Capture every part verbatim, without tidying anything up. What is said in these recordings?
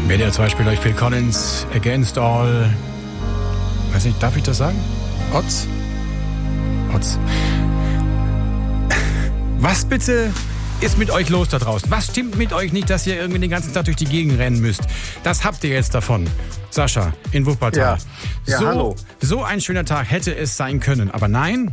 W D R zwei spielt euch Phil Collins, Against All. Weiß nicht, darf ich das sagen? Odds? Odds. Was bitte ist mit euch los da draußen? Was stimmt mit euch nicht, dass ihr irgendwie den ganzen Tag durch die Gegend rennen müsst? Das habt ihr jetzt davon. Sascha, in Wuppertal. Ja, ja, so, hallo. So ein schöner Tag hätte es sein können, aber nein.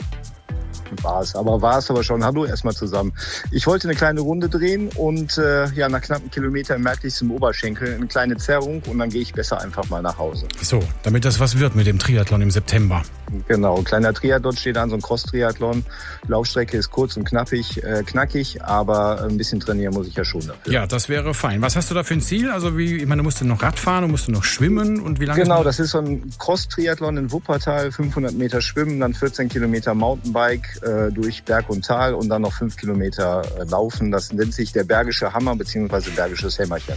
War es, aber war es aber schon. Hallo erstmal zusammen. Ich wollte eine kleine Runde drehen und äh, ja, nach knappen Kilometer merkte ich es im Oberschenkel, eine kleine Zerrung und dann gehe ich besser einfach mal nach Hause. So, damit das was wird mit dem Triathlon im September. Genau, ein kleiner Triathlon steht an, so ein Cross-Triathlon. Laufstrecke ist kurz und knappig, äh, knackig, aber ein bisschen trainieren muss ich ja schon dafür. Ja, das wäre fein. Was hast du da für ein Ziel? Also wie, ich meine, musst du noch Radfahren und musst du noch schwimmen und wie lange? Genau, das ist so ein Cross-Triathlon in Wuppertal, fünfhundert Meter Schwimmen, dann vierzehn Kilometer Mountainbike äh, durch Berg und Tal und dann noch fünf Kilometer äh, Laufen. Das nennt sich der Bergische Hammer bzw. Bergisches Hämmerchen.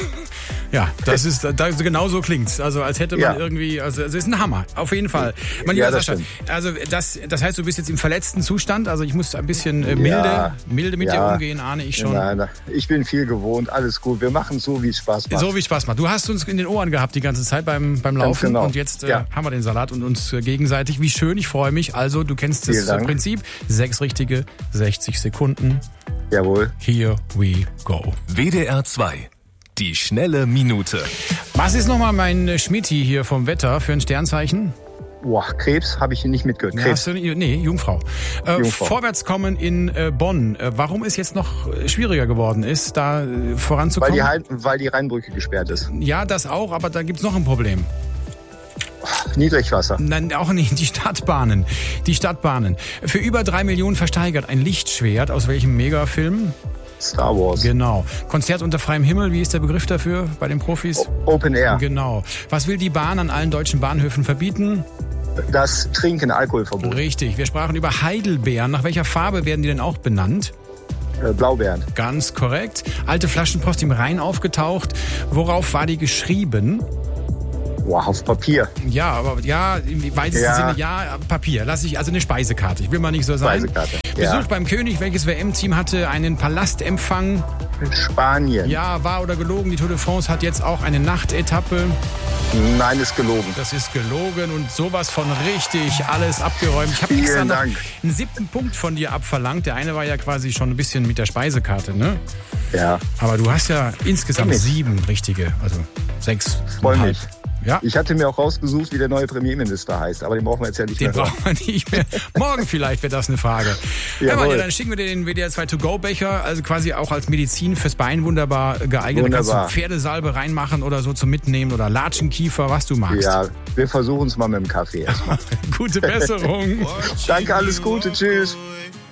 Ja, das ist, das, genau so klingt's. Also als hätte man ja. irgendwie, also es ist ein Hammer, auf jeden Fall. Mein lieber ja, das Sascha, stimmt. also das, das heißt, du bist jetzt im verletzten Zustand, also ich muss ein bisschen äh, milde, ja, milde mit ja. dir umgehen, ahne ich schon. Nein, nein, ich bin viel gewohnt, alles gut. Wir machen so, wie es Spaß macht. So wie es Spaß macht. Du hast uns in den Ohren gehabt die ganze Zeit beim, beim Laufen genau. und jetzt äh, ja. haben wir den Salat und uns äh, gegenseitig. Wie schön, ich freue mich. Also du kennst Vielen das Dank. Prinzip. Sechs richtige, sechzig Sekunden. Jawohl. Here we go. W D R zwei. Die schnelle Minute. Was ist nochmal mein Schmidti hier vom Wetter für ein Sternzeichen? Boah, Krebs habe ich nicht mitgehört. Ja, Krebs. hast du, nee, Jungfrau. Äh, Jungfrau. Vorwärtskommen in äh, Bonn. Äh, warum es jetzt noch schwieriger geworden ist, da äh, voranzukommen? Weil die, Heil- weil die Rheinbrücke gesperrt ist. Ja, das auch, aber da gibt's noch ein Problem. Niedrigwasser. Nein, auch nicht. Die Stadtbahnen. Die Stadtbahnen. Für über drei Millionen versteigert ein Lichtschwert. Aus welchem Megafilm? Star Wars. Genau. Konzert unter freiem Himmel. Wie ist der Begriff dafür bei den Profis? O- Open Air. Genau. Was will die Bahn an allen deutschen Bahnhöfen verbieten? Das Trinken, Alkoholverbot. Richtig. Wir sprachen über Heidelbeeren. Nach welcher Farbe werden die denn auch benannt? Äh, Blaubeeren. Ganz korrekt. Alte Flaschenpost im Rhein aufgetaucht. Worauf war die geschrieben? Wow, auf Papier. Ja, aber ja, im weitesten Ja. Sinne ja, Papier. Lass ich, also eine Speisekarte. Ich will mal nicht so sein. Speisekarte, Besuch ja. beim König. Welches W M-Team hatte einen Palastempfang? Spanien. Ja, wahr oder gelogen? Die Tour de France hat jetzt auch eine Nachtetappe. Nein, ist gelogen. Das ist gelogen und sowas von richtig alles abgeräumt. Ich habe Vielen extra noch Dank. einen siebten Punkt von dir abverlangt. Der eine war ja quasi schon ein bisschen mit der Speisekarte, ne? Ja, Aber du hast ja insgesamt Freu mich. sieben richtige, also sechs. freu und mich. halb. Ja, Ich hatte mir auch rausgesucht, wie der neue Premierminister heißt, aber den brauchen wir jetzt ja nicht den mehr. brauchen wir nicht mehr. Morgen vielleicht wäre das eine Frage. Hör mal, Jawohl. ja, dann schicken wir dir den W D R zwei To-Go-Becher, also quasi auch als Medizin fürs Bein wunderbar geeignet. Da kannst Wunderbar. du Pferdesalbe reinmachen oder so zum Mitnehmen oder Latschenkiefer, was du magst. Ja, wir versuchen es mal mit dem Kaffee erstmal. Gute Besserung. Danke, alles Gute, tschüss.